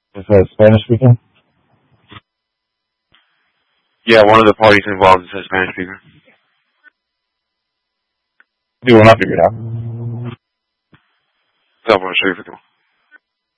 Is that Spanish speaking? Yeah, one of the parties involved is a Spanish speaker. Digo, no, figura. Estamos en